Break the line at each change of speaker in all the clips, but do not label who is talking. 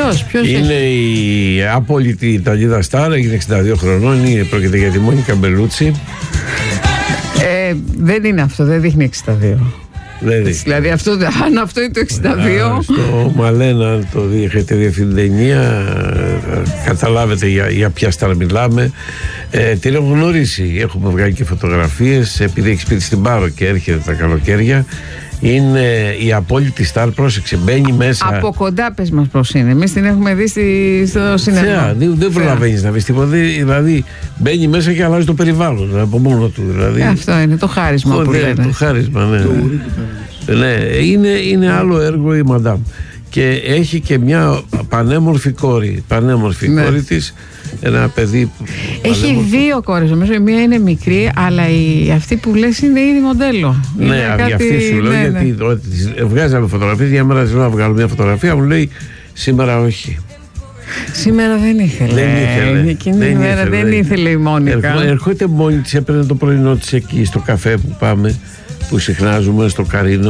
Ποιος
είναι η άπολητη Ιταλίδα Στάρ, έγινε 62 χρονών, πρόκειται για τη Μόνικα Μπελούτσι.
Δεν είναι αυτό, δεν δείχνει 62. Δηλαδή αν αυτό είναι το 62.
Στο Μαλένα, αν το έχετε δει αυτή την ταινία, καταλάβετε για ποια Στάρ μιλάμε. Την έχω γνωρίσει, έχουμε βγάλει και φωτογραφίες, επειδή έχει σπίτι στην Πάρο και έρχεται τα καλοκαίρια. Είναι η απόλυτη Στάρ, πρόσεξε, μπαίνει μέσα.
Από κοντά πες μας πώς είναι. Εμείς την έχουμε δει στο σινεμά.
Δεν προλαβαίνεις να δεις τίποτα. Δηλαδή μπαίνει μέσα και αλλάζει το περιβάλλον από μόνο του. Δηλαδή.
Αυτό είναι το χάρισμα που λένε.
Το χάρισμα, ναι. Είναι άλλο έργο η Μαντάμ. Και έχει και μια πανέμορφη κόρη. Κόρη της. Ένα παιδί.
Έχει δύο κόρες, νομίζω. Η μία είναι μικρή, αλλά αυτή που λες είναι ήδη μοντέλο.
Ναι, αυτή σου λέω, γιατί βγάζαμε φωτογραφίες. Για μέρα να βγάλω μια φωτογραφία, μου λέει σήμερα όχι.
Σήμερα δεν ήθελε. Εκείνη την ημέρα δεν ήθελε η Μόνικα.
Ερχόταν μόνη της, έπαιρνε το πρωινό της εκεί στο καφέ που πάμε, που συχνάζουμε στο Καρίνο.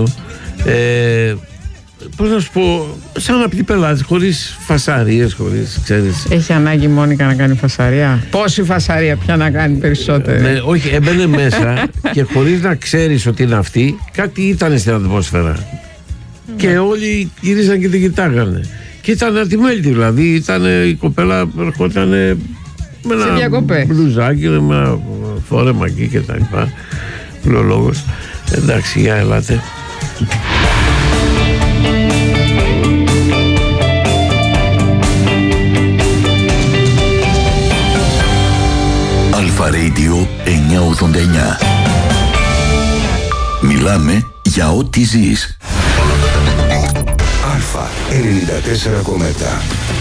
Πώς να σου πω, σαν απλή πελάτη, χωρίς φασαρίες, χωρίς, ξέρεις.
Έχει ανάγκη η Μόνικα να κάνει φασαρία? Πόση φασαρία πια να κάνει περισσότερη?
Ναι, όχι, έμπαινε μέσα και χωρίς να ξέρεις ότι είναι αυτή, κάτι ήταν στην ατμόσφαιρα. Και όλοι γυρίζαν και την κοιτάγανε. Και ήταν ατιμέλτη, δηλαδή η κοπέλα ερχόταν με ένα μπλουζάκι, με ένα φόρεμα εκεί και τα λοιπά. Πλολόγος. Εντάξει, για ελάτε.
Αλφα Radio 989. Μιλάμε για ό,τι ζεις. Αλφα 94,7.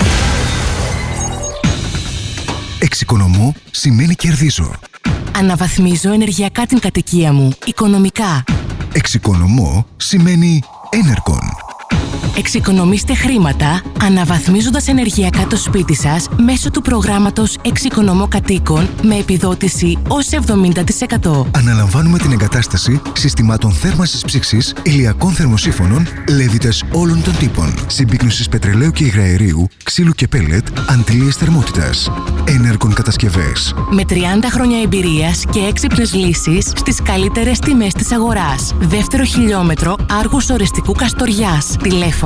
Εξοικονομώ σημαίνει κερδίζω.
Αναβαθμίζω ενεργειακά την κατοικία μου, οικονομικά.
Εξοικονομώ σημαίνει Enercon.
Εξοικονομήστε χρήματα αναβαθμίζοντας ενεργειακά το σπίτι σας μέσω του προγράμματος Εξοικονομώ Κατοίκων με επιδότηση ως 70%.
Αναλαμβάνουμε την εγκατάσταση συστημάτων θέρμανσης ψήξης, ηλιακών θερμοσύφωνων, λέβητες όλων των τύπων, συμπίκνωσης πετρελαίου και υγραερίου, ξύλου και πέλετ, αντλίες θερμότητας. Enercon κατασκευές.
Με 30 χρόνια εμπειρίας και έξυπνες λύσεις στις καλύτερες τιμές της αγοράς. Δεύτερο χιλιόμετρο Άργους Ορεστικού Καστοριάς. Τηλέφωνο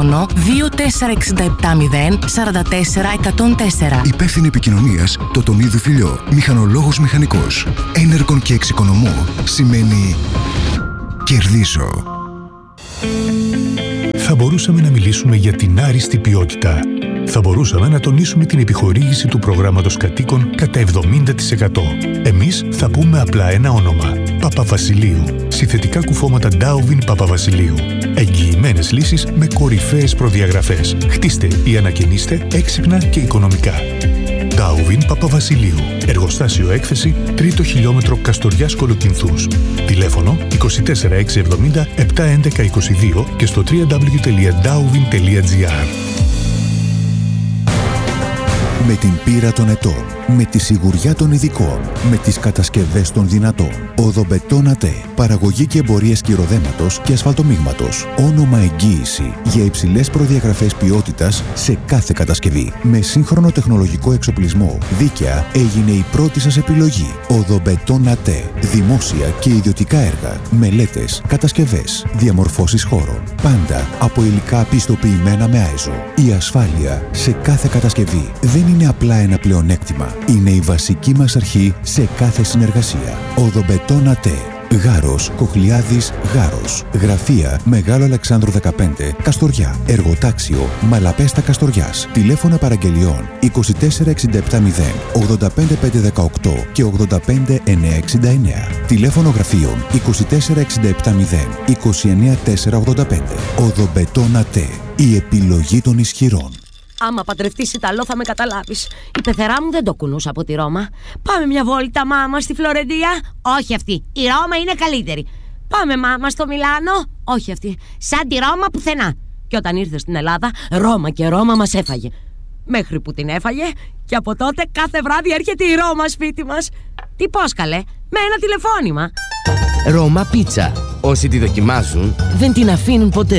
24670 44 104.
Υπεύθυνη επικοινωνίας Τοτονίδου Φιλιό. Μηχανολόγος μηχανικός. Enercon και εξοικονομώ σημαίνει κερδίζω.
Θα μπορούσαμε να μιλήσουμε για την άριστη ποιότητα. Θα μπορούσαμε να τονίσουμε την επιχορήγηση του προγράμματος κατοίκων κατά 70%. Εμείς θα πούμε απλά ένα όνομα. Παπαβασιλείου. Συνθετικά κουφώματα Darwin Παπαβασιλείου. Εγγυημένες λύσεις με κορυφαίες προδιαγραφές. Χτίστε ή ανακαινίστε έξυπνα και οικονομικά. Darwin Παπαβασιλείου. Εργοστάσιο έκθεση 3ο χιλιόμετρο Καστοριάς Κολοκυνθούς. Τηλέφωνο 24670 71122 και στο www.darwin.gr.
Με την πείρα των ετών, με τη σιγουριά των ειδικών, με τις κατασκευές των δυνατών. Οδομπετόν ΑΤΕ. Παραγωγή και εμπορία σκυροδέματος και ασφαλτομίγματος. Όνομα εγγύηση για υψηλές προδιαγραφές ποιότητας σε κάθε κατασκευή. Με σύγχρονο τεχνολογικό εξοπλισμό. Δίκαια έγινε η πρώτη σας επιλογή. Οδομπετόν ΑΤΕ. Δημόσια και ιδιωτικά έργα. Μελέτες, κατασκευές, διαμορφώσεις χώρων. Πάντα από υλικά πιστοποιημένα με άιζο. Η ασφάλεια σε κάθε κατασκευή δεν είναι απλά ένα πλεονέκτημα. Είναι η βασική μας αρχή σε κάθε συνεργασία. Οδομπετόν ΑΤΕ. Γάρος, Κοχλιάδης, Γάρος. Γραφεία Μεγάλο Αλεξάνδρου 15, Καστοριά. Εργοτάξιο Μαλαπέστα Καστοριάς. Τηλέφωνα παραγγελιών 24670 85518 και 85969. Τηλέφωνο γραφείων 24670 29485. Οδομπετόν ΑΤΕ. Η επιλογή των ισχυρών.
Άμα παντρευτείς Ιταλό θα με καταλάβεις. Η πεθερά μου δεν το κουνούσε από τη Ρώμα. Πάμε μια βόλτα μάμα στη Φλωρεντία. Όχι αυτή, η Ρώμα είναι καλύτερη. Πάμε μάμα στο Μιλάνο. Όχι αυτή, σαν τη Ρώμα πουθενά. Και όταν ήρθε στην Ελλάδα, Ρώμα και Ρώμα μας έφαγε. Μέχρι που την έφαγε και από τότε κάθε βράδυ έρχεται η Ρώμα σπίτι μας. Τι πώς καλέ, με ένα τηλεφώνημα.
Ρώμα πίτσα. Όσοι τη δοκιμάζουν δεν την αφήνουν ποτέ.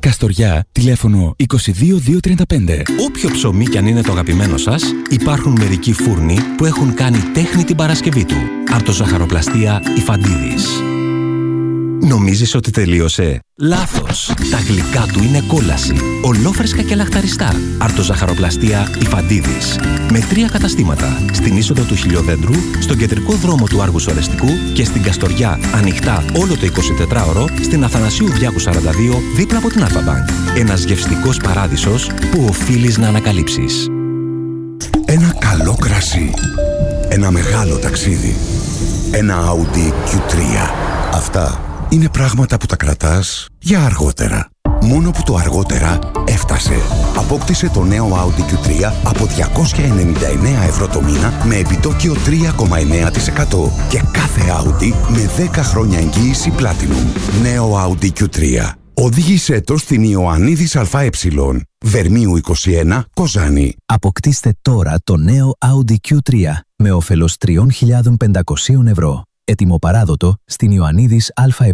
Καστοριά, τηλέφωνο 22235.
Όποιο ψωμί κι αν είναι το αγαπημένο σας, υπάρχουν μερικοί φούρνοι που έχουν κάνει τέχνη την Παρασκευή του. Αρτοζαχαροπλαστεία Ιφαντίδης. Νομίζεις ότι τελείωσε? Λάθος! Τα γλυκά του είναι κόλαση. Ολόφρεσκα και λαχταριστά. Αρτοζαχαροπλαστεία Ιφαντίδης. Με 3 καταστήματα. Στην είσοδο του Χιλιοδέντρου, στον κεντρικό δρόμο του Άργους Ορεστικού και στην Καστοριά, ανοιχτά όλο το 24ωρο, στην Αθανασίου Διάκου 42, δίπλα από την Αλφα-Μπανκ. Ένας γευστικός παράδεισος που οφείλεις να ανακαλύψεις.
Ένα καλό κρασί. Ένα μεγάλο ταξίδι. Ένα Audi Q3. Αυτά είναι πράγματα που τα κρατάς για αργότερα. Μόνο που το αργότερα έφτασε. Απόκτησε το νέο Audi Q3 από 299 ευρώ το μήνα με επιτόκιο 3,9% και κάθε Audi με 10 χρόνια εγγύηση Platinum. Νέο Audi Q3. Οδήγησέ το στην Ιωαννίδης ΑΕ, Βερμίου 21, Κοζάνη.
Αποκτήστε τώρα το νέο Audi Q3 με όφελος 3.500 ευρώ. Έτοιμο παράδοτο στην Ιωαννίδης ΑΕ.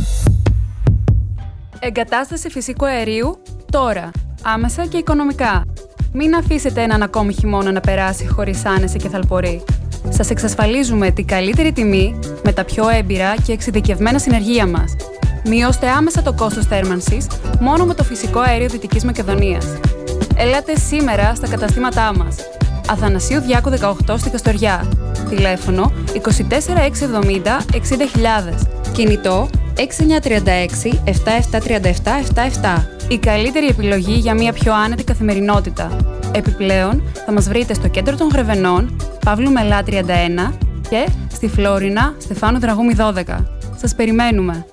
Εγκατάσταση φυσικού αερίου τώρα. Άμεσα και οικονομικά. Μην αφήσετε έναν ακόμη χειμώνα να περάσει χωρίς άνεση και θαλπορή. Σας εξασφαλίζουμε την καλύτερη τιμή με τα πιο έμπειρα και εξειδικευμένα συνεργεία μας. Μειώστε άμεσα το κόστος θέρμανσης μόνο με το φυσικό αέριο Δυτικής Μακεδονίας. Ελάτε σήμερα στα καταστήματά μας. Αθανασίου Διάκου 18 στη Καστοριά. Τηλέφωνο 24670 60.000. Κινητό 6936 7737 77. Η καλύτερη επιλογή για μια πιο άνετη καθημερινότητα. Επιπλέον, θα μας βρείτε στο κέντρο των Γρεβενών, Παύλου Μελά 31 και στη Φλόρινα, Στεφάνου Δραγούμη 12. Σας περιμένουμε!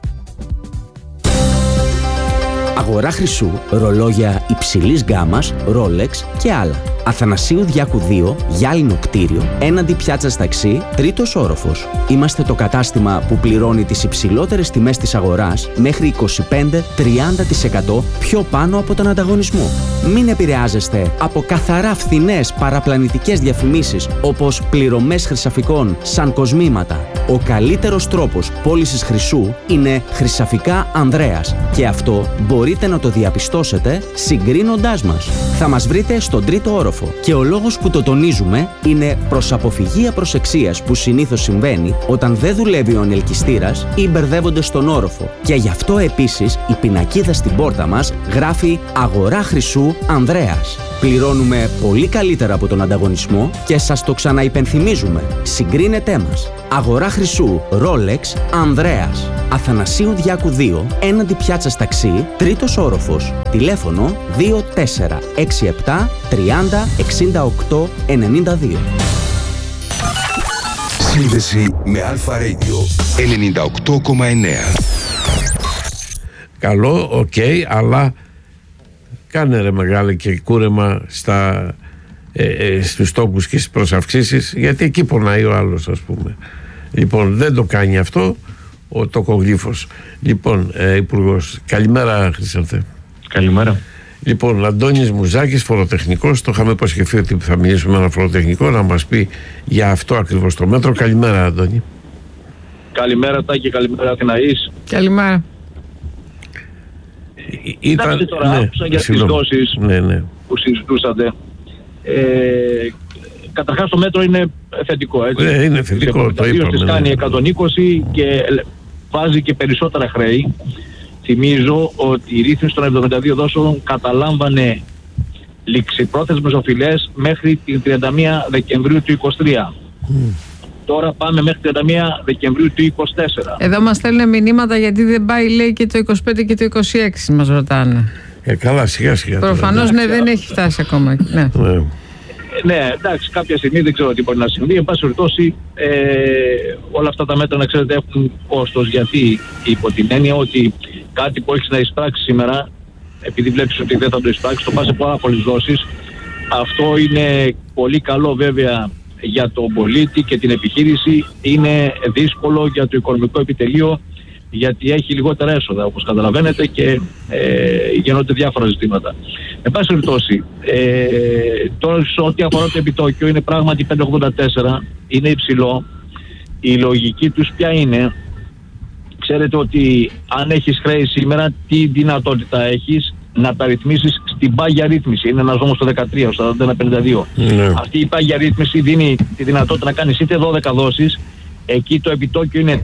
Αγορά χρυσού, ρολόγια υψηλής γκάμας, Rolex και άλλα. Αθανασίου Διάκου 2, γυάλινο κτίριο, έναντι πιάτσας ταξί, 3ος όροφος. Είμαστε το κατάστημα που πληρώνει τις υψηλότερες τιμές της αγοράς μέχρι 25-30% πιο πάνω από τον ανταγωνισμό. Μην επηρεάζεστε από καθαρά φθηνές παραπλανητικές διαφημίσεις όπως πληρωμές χρυσαφικών σαν κοσμήματα. Ο καλύτερος τρόπος πώλησης χρυσού είναι Χρυσαφικά Ανδρέας και αυτό μπορείτε να το διαπιστώσετε συγκρίνοντάς μας. Θα μας βρείτε στον 3ο όροφο. Και ο λόγος που το τονίζουμε είναι προς αποφυγή απροσεξίας που συνήθως συμβαίνει όταν δεν δουλεύει ο ανελκυστήρας ή μπερδεύονται στον όροφο. Και γι' αυτό επίσης η πινακίδα στην πόρτα μας γράφει «Αγορά χρυσού Ανδρέας». Πληρώνουμε πολύ καλύτερα από τον ανταγωνισμό και σας το ξαναυπενθυμίζουμε. Συγκρίνετέ μας. Αγορά χρυσού Rolex Ανδρέας. Αθανασίου Διάκου 2, έναντι πιάτσας ταξί, 3ος όροφος. Τηλέφωνο 2467 30 68 92.
Σύνδεση με Αλφα Radio 98,9.
Καλό, οκ, αλλά κάνε ρε μεγάλε και κούρεμα στους τόπους και στις προσαυξήσεις, γιατί εκεί πονάει ο άλλος, ας πούμε. Λοιπόν, δεν το κάνει αυτό ο τοκογλύφος. Λοιπόν, Υπουργός, καλημέρα Χρυσανθέ.
Καλημέρα.
Λοιπόν, Αντώνης Μουζάκης, φοροτεχνικός, το είχαμε υποσχεθεί ότι θα μιλήσουμε με έναν φοροτεχνικό να μας πει για αυτό ακριβώς το μέτρο. Καλημέρα Αντώνη.
Καλημέρα Τάκη, καλημέρα Αθηναής.
Καλημέρα.
Κοιτάξτε τώρα, άκουσα για τις δόσεις που συζητούσατε. Καταρχάς το μέτρο είναι θετικό, έτσι.
Είναι θετικό, το είπαμε.
Τις κάνει 120 και βάζει και περισσότερα χρέη. Θυμίζω ότι η ρύθμιση των 72 δόσεων καταλάμβανε ληξιπρόθεσμες οφειλές μέχρι την 31 Δεκεμβρίου του 2023. Τώρα πάμε μέχρι 31 Δεκεμβρίου του 2024.
Εδώ μας στέλνουν μηνύματα γιατί δεν πάει, λέει, και το 25 και το 26, μας ρωτάνε.
Καλά, σιγά σιγά.
Προφανώς ναι, δεν έχει φτάσει ακόμα.
Ναι, εντάξει, κάποια στιγμή δεν ξέρω τι μπορεί να συμβεί. Εν πάση περιπτώσει, όλα αυτά τα μέτρα, να ξέρετε, έχουν κόστος. Γιατί υπό την έννοια ότι κάτι που έχεις να εισπράξει σήμερα, επειδή βλέπεις ότι δεν θα το εισπράξεις, το πας σε πάρα πολλές δόσεις. Αυτό είναι πολύ καλό βέβαια για τον πολίτη και την επιχείρηση. Είναι δύσκολο για το οικονομικό επιτελείο, γιατί έχει λιγότερα έσοδα, όπως καταλαβαίνετε, και γίνονται διάφορα ζητήματα. Εν πάση περιπτώσει, τώρα σε ό,τι αφορά το επιτόκιο, είναι πράγματι 5,84, είναι υψηλό. Η λογική τους ποια είναι? ξέρετε ότι αν έχεις χρέη σήμερα, τι δυνατότητα έχεις να τα ρυθμίσεις στην πάγια ρύθμιση. Είναι ένας νόμος το 13, στο 41-52. Αυτή η πάγια ρύθμιση δίνει τη δυνατότητα να κάνεις είτε 12 δόσεις, εκεί το επιτόκιο είναι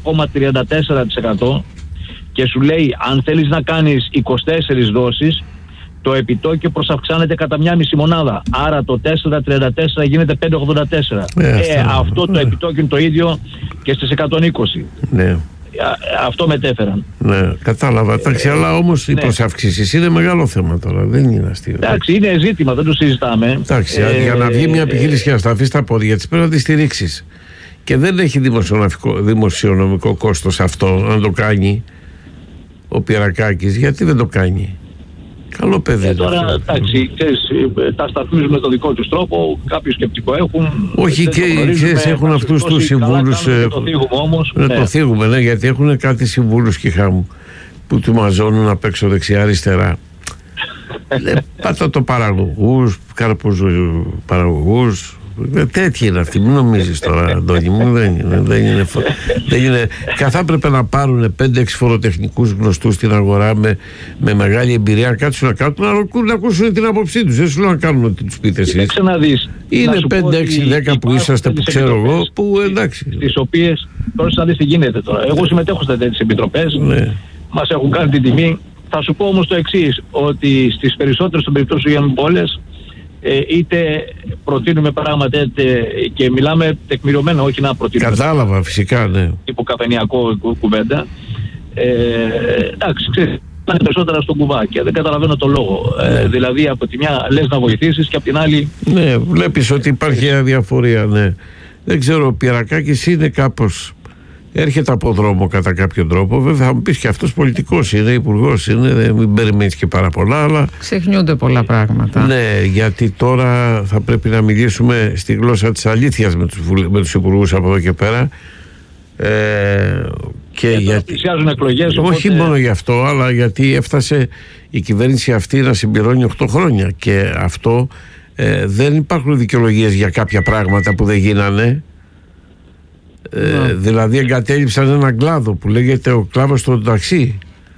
4,34% και σου λέει αν θέλεις να κάνεις 24 δόσεις, το επιτόκιο προσαυξάνεται κατά 1,5 μονάδα. Άρα το 4,34 γίνεται 5,84. Αυτό το επιτόκιο είναι το ίδιο και στις 120.
Ναι.
Αυτό μετέφεραν.
Ναι, κατάλαβα. Εντάξει, αλλά όμως οι προσαυξήσεις είναι μεγάλο θέμα τώρα. Δεν είναι αστείο.
Εντάξει, είναι ζήτημα, δεν το συζητάμε.
Εντάξει, για να βγει μια επιχείρηση και να σταθεί στα πόδια της, πρέπει να τη στηρίξεις. Και δεν έχει δημοσιονομικό κόστος αυτό, αν το κάνει ο Πυρακάκης. Γιατί δεν το κάνει? Καλό παιδί.
Τώρα, εντάξει, τα σταθμίζουν με τον δικό τους τρόπο. Κάποιο σκεπτικό έχουν.
Όχι, και έχουν αυτούς τους συμβούλους.
Το θίγουμε όμως.
Το θίγουμε, ναι, γιατί έχουν κάτι συμβούλους Κιχάμου που του μαζώνουν απ' έξω δεξιά-αριστερά. Πάτα το παραγωγούς, παραγωγούς. Τέτοιοι είναι αυτοί, μην νομίζεις τώρα, Αντώνη μου, δεν είναι. Καθά έπρεπε να πάρουν 5-6 φοροτεχνικούς γνωστούς στην αγορά με μεγάλη εμπειρία, κάτσουν να κάνουν, να ακούσουν την άποψή τους. Δεν σου λέω να κάνουν ό,τι τους πείτε εσείς. Είναι 5-6-10 που είσαστε, που ξέρω εγώ, που εντάξει.
Τις οποίες, τώρα να δεις τι γίνεται τώρα. Εγώ συμμετέχω σε τέτοιες επιτροπές, μας έχουν κάνει την τιμή. Θα σου πω όμως το εξής, ότι στις περισσότερες των περιπτώσεων για πόλες, είτε προτείνουμε πράγματα και μιλάμε τεκμηριωμένα, όχι να προτείνουμε.
Κατάλαβα, φυσικά, ναι.
Υποκαφενειακό κουβέντα. Εντάξει, ξέρεις, είναι περισσότερα στον κουβά και δεν καταλαβαίνω το λόγο. Δηλαδή, από τη μια λες να βοηθήσεις και από την άλλη.
Ναι, βλέπεις ότι υπάρχει αδιαφορία, ναι. Δεν ξέρω, ο Πυρακάκης είναι κάπως. Έρχεται από δρόμο κατά κάποιο τρόπο. Βέβαια θα μου πεις και αυτός πολιτικός είναι, υπουργός είναι, μην περιμένεις και πάρα πολλά, αλλά
ξεχνιούνται πολλά πράγματα.
Ναι, γιατί τώρα θα πρέπει να μιλήσουμε στη γλώσσα της αλήθειας με τους υπουργούς από εδώ και πέρα.
Και γιατί πλησιάζουν εκλογές.
Όχι μόνο γι' αυτό, αλλά γιατί έφτασε η κυβέρνηση αυτή να συμπληρώνει 8 χρόνια και αυτό δεν υπάρχουν δικαιολογίες για κάποια πράγματα που δεν γίνανε. Δηλαδή εγκατέλειψαν έναν κλάδο που λέγεται ο κλάδος των ταξί.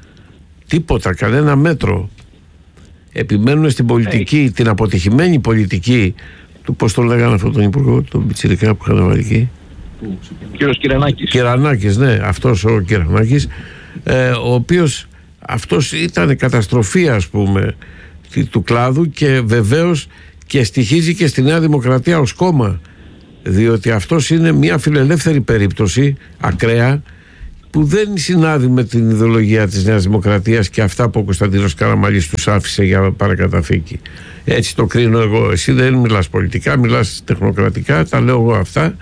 Τίποτα, κανένα μέτρο. Επιμένουν στην πολιτική, την αποτυχημένη πολιτική του, πώς τον λέγανε αυτόν τον υπουργό, τον πιτσιρικά που είχαν βάλει εκεί,
κύριος Κυρανάκης.
Κυρανάκης, ναι, αυτός ο Κυρανάκης, ο οποίος αυτός ήταν καταστροφή, ας πούμε, του κλάδου, και βεβαίως και στοιχίζει και στη Νέα Δημοκρατία ως κόμμα, διότι αυτός είναι μια φιλελεύθερη περίπτωση, ακραία, που δεν συνάδει με την ιδεολογία της Νέας Δημοκρατίας και αυτά που ο Κωνσταντίνος Καραμανλής τους άφησε για παρακαταθήκη. Έτσι το κρίνω εγώ. Εσύ δεν μιλάς πολιτικά, μιλάς τεχνοκρατικά, τα λέω εγώ αυτά.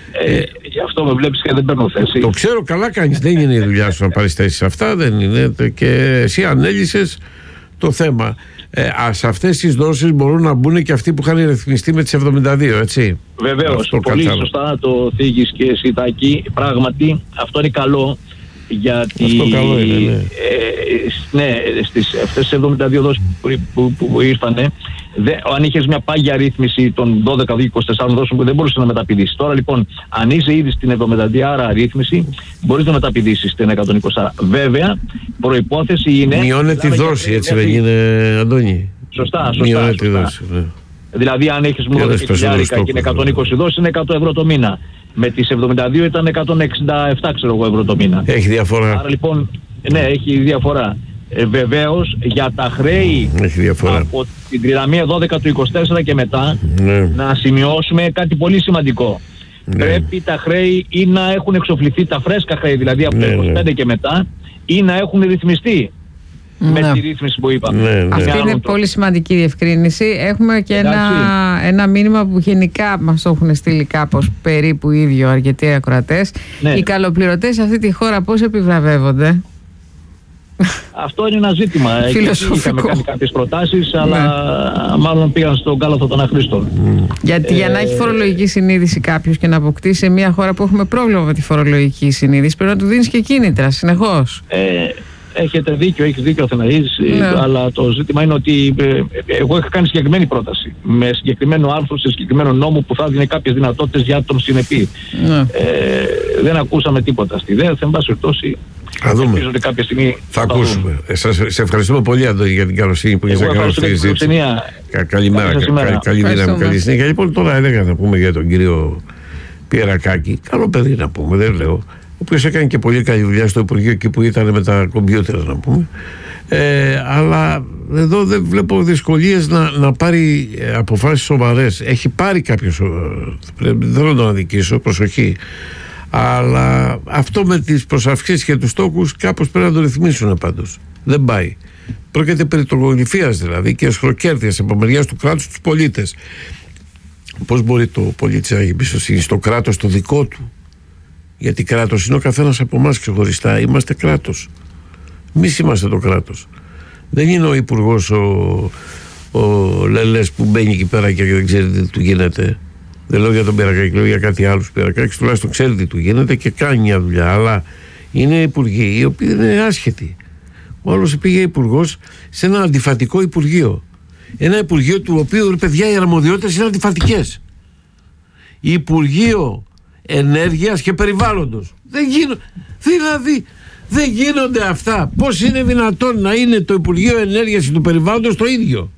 Γι' αυτό με βλέπεις και δεν παίρνω θέση.
Το ξέρω, καλά κάνεις, δεν είναι η δουλειά σου να πάρεις θέσεις, αυτά δεν είναι, και εσύ ανέλυσες το θέμα. Σε αυτές τις δόσεις μπορούν να μπουν και αυτοί που είχαν ρυθμιστεί με τις 72, έτσι.
Βεβαίως, πολύ σωστά το θίγεις και εσύ, Τάκη. Πράγματι, αυτό είναι καλό, γιατί
αυτό καλό είναι,
ναι, στις αυτές τις 72 δόσεις που ήρθανε, αν είχες μια πάγια ρύθμιση των 12-24 δόσεων που δεν μπορούσε να μεταπηδήσεις. Τώρα λοιπόν, αν είσαι ήδη στην 72 ρύθμιση, μπορείς να μεταπηδήσεις στην 124. Βέβαια, προϋπόθεση είναι.
Μειώνεται τη δόση, έτσι δεν είναι, Αντώνη?
Σωστά.
Μειώνεται τη δόση, ναι.
Δηλαδή, αν έχεις μόνο 10.000 και είναι 120 δόσεις, είναι 100 ευρώ το μήνα. Με τις 72 ήταν 167 ευρώ το μήνα.
Έχει διαφορά.
Άρα λοιπόν, ναι, έχει διαφορά. Βεβαίως, για τα χρέη από την 31 12 του 24 και μετά, να σημειώσουμε κάτι πολύ σημαντικό. Πρέπει τα χρέη ή να έχουν εξοφληθεί, τα φρέσκα χρέη δηλαδή από το 25 και μετά, ή να έχουν ρυθμιστεί με τη ρύθμιση που είπαμε.
Αυτή είναι πολύ σημαντική διευκρίνηση. Έχουμε και ένα μήνυμα που γενικά μας το έχουν στείλει κάπως περίπου ίδιο αρκετοί ακροατές. Οι καλοπληρωτές σε αυτή τη χώρα πώς επιβραβεύονται?
Αυτό είναι ένα ζήτημα. Είχαμε κάνει κάποιες προτάσεις, αλλά μάλλον πήγαν στον κάλαθο των αχρήστων.
Γιατί για να έχει φορολογική συνείδηση κάποιος και να αποκτήσει σε μια χώρα που έχουμε πρόβλημα με τη φορολογική συνείδηση, πρέπει να του δίνεις και κίνητρα συνεχώς.
έχετε δίκιο, έχεις δίκιο Αθηναής, αλλά το ζήτημα είναι ότι εγώ είχα κάνει συγκεκριμένη πρόταση με συγκεκριμένο άρθρο σε συγκεκριμένο νόμο που θα δίνει κάποιες δυνατότητες για τον συνεπή. Δεν ακούσαμε τίποτα στη ιδέα, εν πάση περιπτώσει. Ελπίζω ότι κάποια στιγμή
θα ακούσουμε. Σε ευχαριστούμε πολύ, Αντώνη, για την καλοσύνη που έχεις να κάνεις αυτή τη συζήτηση. Καλημέρα, καλή δύναμη, καλή συνέχεια. Λοιπόν, τώρα έλεγα να πούμε για τον κύριο Πιερακάκη, καλό παιδί να πούμε, δεν λέω, ο οποίος έκανε και πολύ καλή δουλειά στο Υπουργείο εκεί που ήταν με τα κομπιούτερ, να πούμε. Αλλά εδώ δεν βλέπω δυσκολίες να πάρει αποφάσεις σοβαρές. Έχει πάρει κάποιος, δεν θέλω να τον αδικήσω, προσοχή. Αλλά αυτό με τις προσαυξήσεις και τους στόχους κάπως πρέπει να το ρυθμίσουν πάντως. Δεν πάει. Πρόκειται περί τρογοληφίας δηλαδή και σχροκέρδειας από μεριάς του κράτους στους πολίτες. Πώς μπορεί το πολίτης να έχει εμπιστοσύνη στο κράτος το δικό του? Γιατί κράτος είναι ο καθένας από εμάς ξεχωριστά. Είμαστε κράτος. Εμείς είμαστε το κράτος. Δεν είναι ο υπουργός ο Λελές που μπαίνει εκεί πέρα και δεν ξέρει τι του γίνεται. Δεν λέω για τον Πιερακάκη, λέω για κάτι άλλο. Πιερακάκη τουλάχιστον ξέρει τι του γίνεται και κάνει μια δουλειά. Αλλά είναι υπουργοί οι οποίοι είναι άσχετοι. Ο άλλος πήγε υπουργός σε ένα αντιφατικό υπουργείο. Ένα υπουργείο του οποίου, ρε παιδιά, οι αρμοδιότητες είναι αντιφατικές. Υπουργείο Ενέργειας και Περιβάλλοντος. Δηλαδή δεν γίνονται αυτά. Πώς είναι δυνατόν να είναι το Υπουργείο Ενέργειας και του Περιβάλλοντος το ίδιο?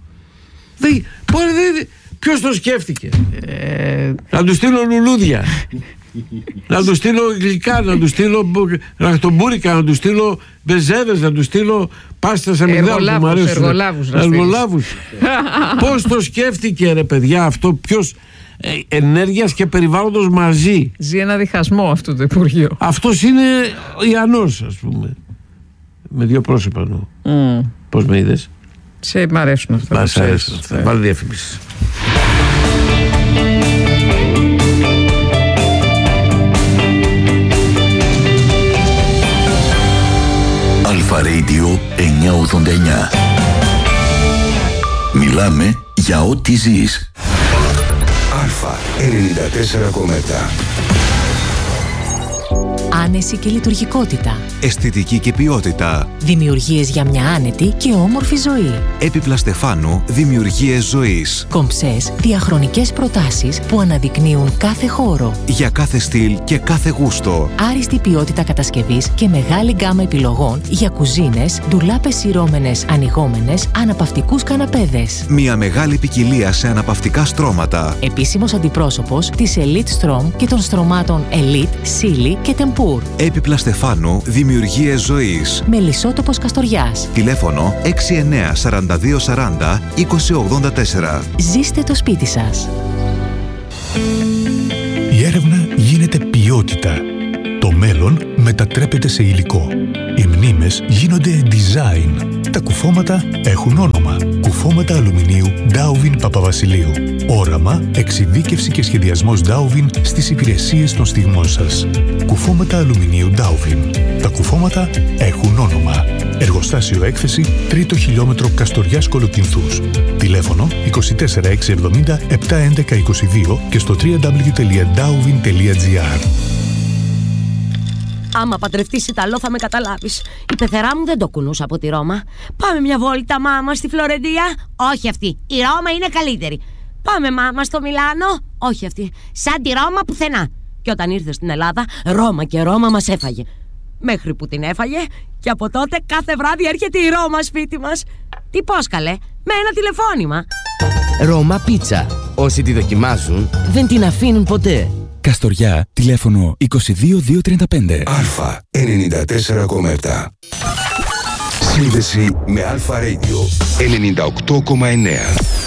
Ποιος το σκέφτηκε? Να του στείλω λουλούδια, να του στείλω γλυκά, να του στείλω ραχτομπούρικα, να του στείλω μπεζέδες, να του στείλω πάστα σε αμυγδάλου που μου αρέσουν. Εργολάβους. Πώς το σκέφτηκε, ρε παιδιά, αυτό? Ποιος? Ενέργειας και Περιβάλλοντος μαζί.
Ζει ένα διχασμό αυτό το Υπουργείο.
Αυτός είναι Ιαννός, ας πούμε. Με δύο πρόσωπα εννοώ. Πώς με είδες?
Μ' αρέσουν αυτά.
Μας αρέσουν αυτά. Βάλε διαφήμιση.
Αλφα Radio 989. Μιλάμε για ό,τι ζεις. Αλφα 94,7.
Άνεση και λειτουργικότητα.
Αισθητική και ποιότητα.
Δημιουργίες για μια άνετη και όμορφη ζωή.
Έπιπλα Στεφάνου, δημιουργίες ζωής.
Κομψές, διαχρονικές προτάσεις που αναδεικνύουν κάθε χώρο.
Για κάθε στυλ και κάθε γούστο.
Άριστη ποιότητα κατασκευής και μεγάλη γκάμα επιλογών για κουζίνες, ντουλάπες σειρώμενες, ανοιγόμενες, αναπαυτικούς καναπέδες.
Μια μεγάλη ποικιλία σε αναπαυτικά στρώματα.
Επίσημος αντιπρόσωπος της Elite Strom και των στρωμάτων Elite, Silly και Tempur.
Έπιπλα Στεφάνου, δημιουργίες ζωής.
Μελισσότοπος Καστοριάς.
Τηλέφωνο 69 42 40 20 84.
Ζήστε το σπίτι σας.
Η έρευνα γίνεται ποιότητα. Το μέλλον μετατρέπεται σε υλικό. Οι μνήμες γίνονται design. Τα κουφώματα έχουν όνομα. Κουφώματα αλουμινίου Dowvin Παπαβασιλείου. Όραμα, εξειδίκευση και σχεδιασμός Dowvin στις υπηρεσίες των στιγμών σας. Κουφώματα αλουμινίου Dowvin. Τα κουφώματα έχουν όνομα. Εργοστάσιο έκθεση 3ο χιλιόμετρο Καστοριάς Κολοκυνθούς. Τηλέφωνο 24670 711 22 και στο www.dowvin.gr.
Άμα παντρευτείς Ιταλό θα με καταλάβεις. Η πεθερά μου δεν το κουνούσα από τη Ρώμα. Πάμε μια βόλτα, μάμα, στη Φλωρεντία. Όχι αυτή. Η Ρώμα είναι καλύτερη. Πάμε, μάμα, στο Μιλάνο. Όχι αυτή. Σαν τη Ρώμα πουθενά. Και όταν ήρθε στην Ελλάδα, Ρώμα και Ρώμα μας έφαγε. Μέχρι που την έφαγε και από τότε κάθε βράδυ έρχεται η Ρώμα σπίτι μας. Τι πώς καλέ, με ένα τηλεφώνημα.
Ρώμα πίτσα. Όσοι τη δοκιμάζουν δεν την αφήνουν ποτέ.
Καστοριά, τηλέφωνο 22235.
Αλφα 94,7. Σύνδεση με Αλφα Radio 98,9.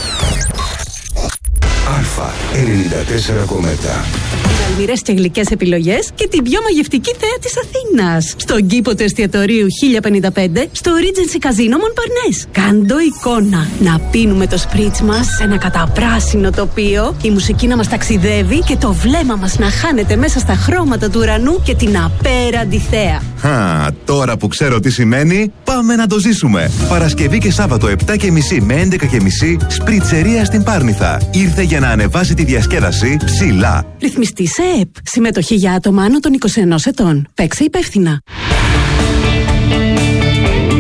Αλφα 94,7.
Αλμυρές και γλυκές επιλογές και την πιο μαγευτική θέα της Αθήνας. Στον κήπο του εστιατορίου 1055, στο Regency Casino Montparnasse. Κάντο εικόνα. Να πίνουμε το σπρίτς μας σε ένα καταπράσινο τοπίο, η μουσική να μας ταξιδεύει και το βλέμμα μας να χάνεται μέσα στα χρώματα του ουρανού και την απέραντη θέα.
Τώρα που ξέρω τι σημαίνει, πάμε να το ζήσουμε. Παρασκευή και Σάββατο 7.30 με 11.30, σπριτσερία στην Πάρνηθα. Ήρθε για να ανεβάσει τη διασκέδαση ψηλά.
Ρυθμιστή σε ΕΕΠ. Συμμετοχή για άτομα άνω των 21 ετών. Παίξε υπεύθυνα.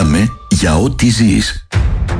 Μιλάμε για ό,τι ζεις.